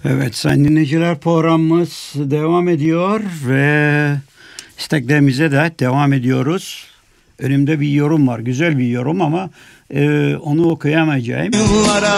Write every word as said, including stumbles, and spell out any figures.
Evet sayın dinleyiciler, programımız devam ediyor ve isteklerimize de devam ediyoruz. Önümde bir yorum var, güzel bir yorum ama e, onu okuyamayacağım.